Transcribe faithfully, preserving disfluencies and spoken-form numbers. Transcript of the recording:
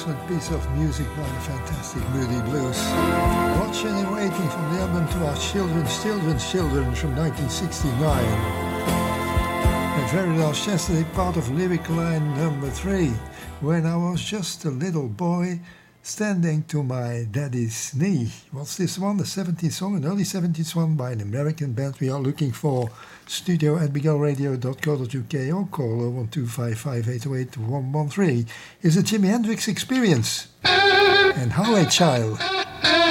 excellent piece of music by the fantastic Moody Blues. Watching and Waiting from the album To Our Children's Children's Children from nineteen sixty-nine. And very last yesterday, part of lyric line number three. When I was just a little boy standing to my daddy's knee. What's this one? The seventies song, an early seventies one by an American band we are looking for. Studio at big l radio dot co dot u k or call oh one two five five eight oh eight one one three. Is a Jimi Hendrix Experience. And Highway Child.